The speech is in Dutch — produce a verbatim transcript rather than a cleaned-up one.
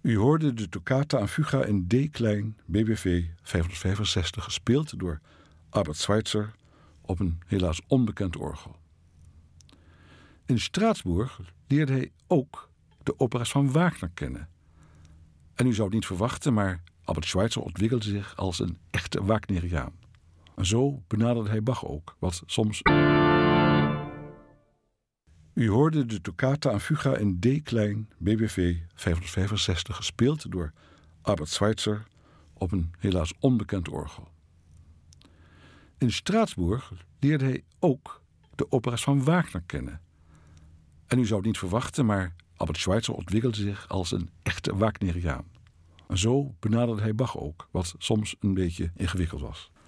U hoorde de toccata en fuga in D-klein B W V vijfhonderdvijfenzestig, gespeeld door Albert Schweitzer op een helaas onbekend orgel. In Straatsburg leerde hij ook de opera's van Wagner kennen. En u zou het niet verwachten, maar Albert Schweitzer ontwikkelde zich als een echte Wagneriaan. En zo benaderde hij Bach ook, wat soms... U hoorde de toccata en fuga in D-klein B W V vijfhonderdvijfenzestig, gespeeld door Albert Schweitzer op een helaas onbekend orgel. In Straatsburg leerde hij ook de opera's van Wagner kennen. En u zou het niet verwachten, maar Albert Schweitzer ontwikkelde zich als een echte Wagneriaan. En zo benaderde hij Bach ook, wat soms een beetje ingewikkeld was.